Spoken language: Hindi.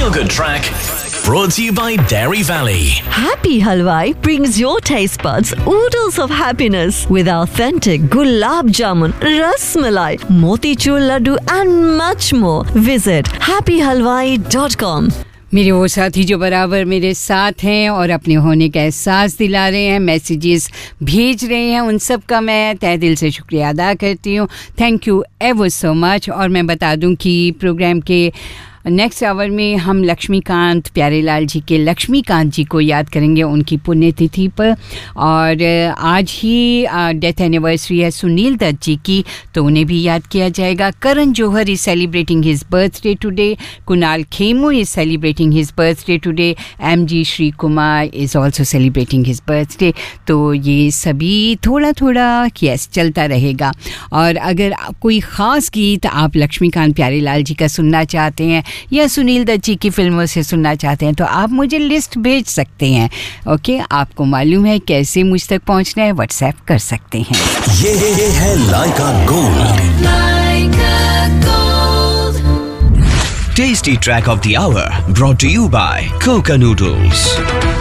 Feel Good Track brought to you by Dairy Valley. Happy Halwai brings your taste buds oodles of happiness with authentic gulab jamun, ras malai, motichur laddu and much more. Visit happyhalwai.com. मेरे वो साथी जो बराबर मेरे साथ हैं और अपने होने का एहसास दिला रहे हैं, मैसेजेस भेज रहे हैं, उन सब का मैं तहे दिल से शुक्रिया अदा करती हूँ. Thank you ever so much. और मैं बता दूँ कि प्रोग्राम के नेक्स्ट आवर में हम लक्ष्मीकांत प्यारेलाल जी के लक्ष्मीकांत जी को याद करेंगे उनकी पुण्यतिथि पर. और आज ही डेथ एनिवर्सरी है सुनील दत्त जी की, तो उन्हें भी याद किया जाएगा. Karan Johar is celebrating his birthday today. Kunal Khemu is celebrating his birthday today. MG Shri Kumar is also celebrating his birthday. तो ये सभी थोड़ा थोड़ा यस चलता रहेगा. और अगर कोई ख़ास गीत आप लक्ष्मीकांत प्यारेलाल जी का सुनना चाहते हैं या सुनील दत्त जी की फिल्मों से सुनना चाहते हैं तो आप मुझे लिस्ट भेज सकते हैं. ओके, आपको मालूम है कैसे मुझ तक पहुंचना है, व्हाट्सएप कर सकते हैं. ये है लाइका gold. Tasty track of the hour brought to you by Coca Noodles.